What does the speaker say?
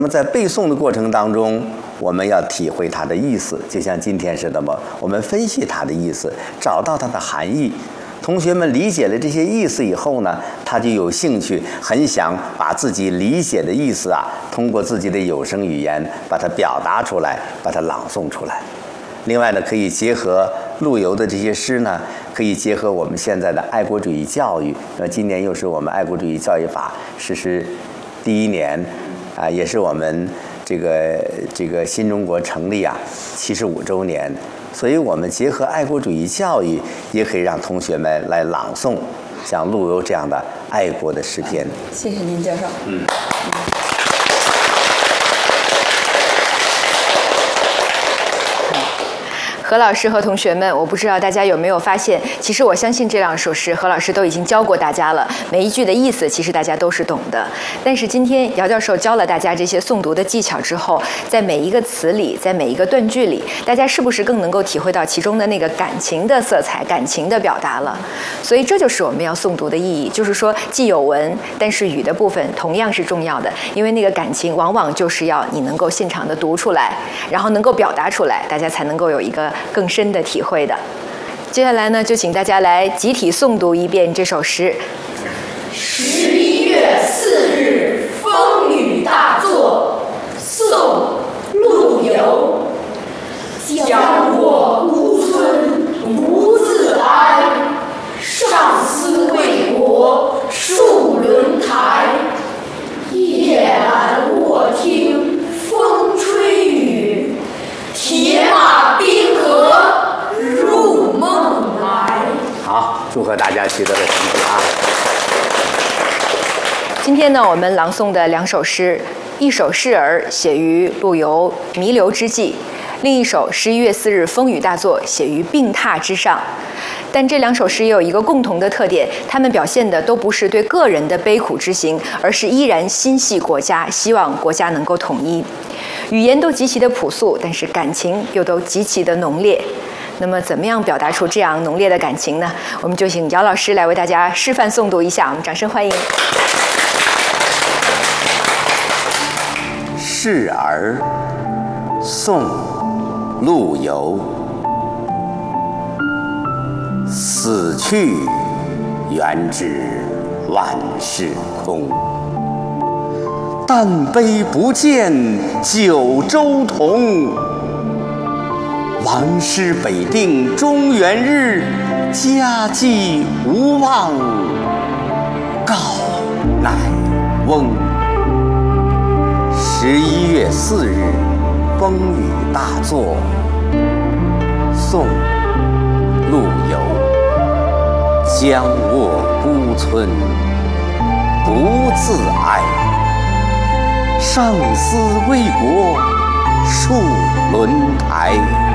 那么在背诵的过程当中，我们要体会它的意思，就像今天似的嘛，我们分析它的意思，找到它的含义。同学们理解了这些意思以后呢，他就有兴趣，很想把自己理解的意思啊，通过自己的有声语言把它表达出来，把它朗诵出来。另外呢，可以结合陆游的这些诗呢，可以结合我们现在的爱国主义教育。今年又是我们爱国主义教育法实施第1年，啊，也是我们这个新中国成立啊75周年。所以我们结合爱国主义教育，也可以让同学们来朗诵像陆游这样的爱国的诗篇。 谢谢您，教授。 何老师和同学们，我不知道大家有没有发现，其实我相信这2首诗何老师都已经教过大家了，每一句的意思其实大家都是懂的。但是今天姚教授教了大家这些诵读的技巧之后，在每一个词里，在每一个断句里，大家是不是更能够体会到其中的那个感情的色彩、感情的表达了？所以这就是我们要诵读的意义，就是说既有文，但是语的部分同样是重要的，因为那个感情往往就是要你能够现场的读出来，然后能够表达出来，大家才能够有一个更深的体会的。接下来呢，就请大家来集体诵读一遍这首诗。 11月4日，风雨大作，宋·陆游。将我孤村独自哀，上思为国戍轮台。夜阑卧听风吹雨，铁马冰河入梦来。 好，祝贺大家取得了成绩啊！ 今天呢，我们朗诵的2首诗，一首示儿写于陆游弥留之际，另一首11月4日风雨大作写于病榻之上。但这2首诗也有一个共同的特点，它们表现的都不是对个人的悲苦之情，而是依然心系国家，希望国家能够统一。语言都极其的朴素，但是感情又都极其的浓烈。那么怎么样表达出这样浓烈的感情呢？我们就请姚老师来为大家示范诵读一下，我们掌声欢迎。 示儿，宋·陆游。死去元知万事空，但悲不见九州同。王师北定中原日，家祭无忘告乃翁。11月4日，风雨大作，宋·陆游。将卧孤村独自哀，上思为国戍轮台。